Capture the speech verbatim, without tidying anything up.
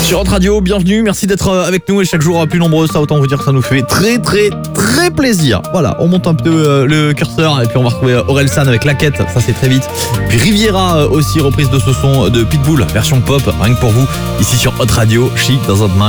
Sur Hot Radio, bienvenue, merci d'être avec nous et chaque jour plus nombreux, ça autant vous dire que ça nous fait très très très plaisir. Voilà, on monte un peu euh, le curseur et puis on va retrouver Orelsan avec La Quête, ça c'est très vite. Puis Riviera euh, aussi, reprise de ce son de Pitbull, version pop, rien que pour vous, ici sur Hot Radio, Chic dans un